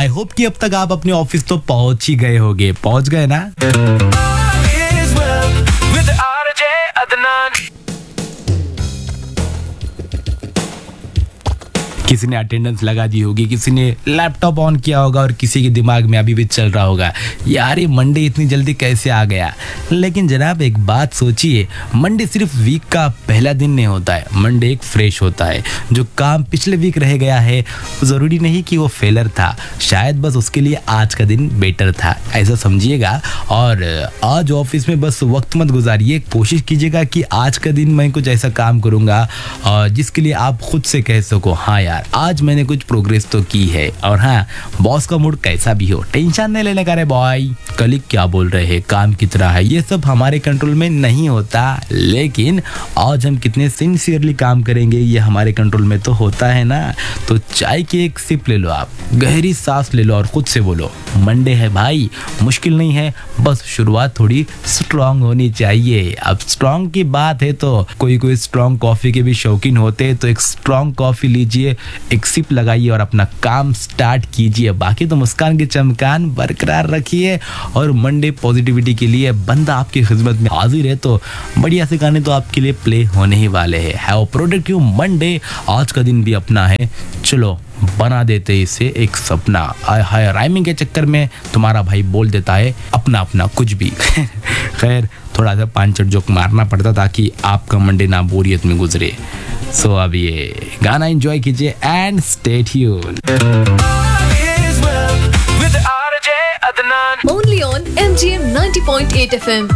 I hope कि अब तक आप अपने ऑफिस तो पहुंच ही गए होगे। पहुंच गए ना? किसी ने अटेंडेंस लगा दी होगी, किसी ने लैपटॉप ऑन किया होगा और किसी के दिमाग में अभी भी चल रहा होगा यार ये मंडे इतनी जल्दी कैसे आ गया। लेकिन जनाब एक बात सोचिए, मंडे सिर्फ वीक का पहला दिन नहीं होता है। मंडे एक फ्रेश होता है। जो काम पिछले वीक रह गया है ज़रूरी नहीं कि वो फेलर था, शायद बस उसके लिए आज का दिन बेटर था, ऐसा समझिएगा। और आज ऑफिस में बस वक्त मत गुजारिए, कोशिश कीजिएगा कि आज का दिन मैं कुछ ऐसा काम करूँगा जिसके लिए आप खुद से कह सको हाँ यार आज मैंने कुछ प्रोग्रेस तो की है। और हाँ, बॉस का मूड कैसा भी हो टेंशन नहीं लेने का रे बॉय, कलीग क्या बोल रहे हैं, काम कितना है, ये सब हमारे कंट्रोल में नहीं होता। लेकिन आज हम कितने सिंसियरली काम करेंगे ये हमारे कंट्रोल में तो होता है ना। तो चाय की एक सिप ले लो, आप गहरी सांस ले लो और खुद से बोलो मंडे है भाई, मुश्किल नहीं है, बस शुरुआत थोड़ी स्ट्रांग होनी चाहिए। अब स्ट्रांग की बात है तो कोई स्ट्रांग कॉफी के भी शौकीन होते हैं, तो एक स्ट्रांग कॉफी लीजिए, एक सिप लगाइए और अपना काम स्टार्ट कीजिए। बाकी तो मुस्कान की चमकान बरकरार रखिए और मंडे पॉजिटिविटी के लिए बंदा आपकी खिदमत में हाजिर है। तो बढ़िया से गाने तो आपके लिए प्ले होने ही वाले हैं। हैव प्रोडक्टिव मंडे, आज का दिन भी अपना है, चलो बना देते इसे एक सपना। हाय राइमिंग के चक्कर में तुम्हारा भाई बोल देता है अपना अपना कुछ भी। खैर थोड़ा सा पांचट जोक मारना पड़ता ताकि आपका मंडे ना बोरियत में गुजरे। सो अब ये गाना एंजॉय कीजिए and stay tuned. Only on MGM 90.8 FM.